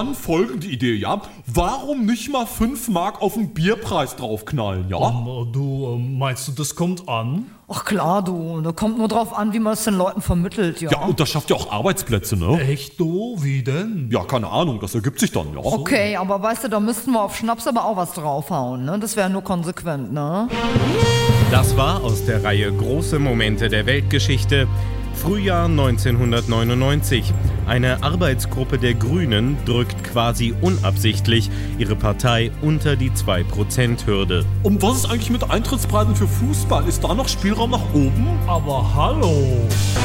dann folgende Idee, ja? Warum nicht mal 5 Mark auf den Bierpreis draufknallen, ja? Meinst du, das kommt an? Ach klar, du, da kommt nur drauf an, wie man es den Leuten vermittelt, ja. Ja, und das schafft ja auch Arbeitsplätze, ne? Echt, du? Wie denn? Ja, keine Ahnung, das ergibt sich dann, ja. Okay, aber weißt du, da müssten wir auf Schnaps aber auch was draufhauen, ne? Das wäre nur konsequent, ne? Das war aus der Reihe Große Momente der Weltgeschichte. Frühjahr 1999. Eine Arbeitsgruppe der Grünen drückt quasi unabsichtlich ihre Partei unter die 2%-Hürde. Und was ist eigentlich mit Eintrittspreisen für Fußball? Ist da noch Spielraum nach oben? Aber hallo!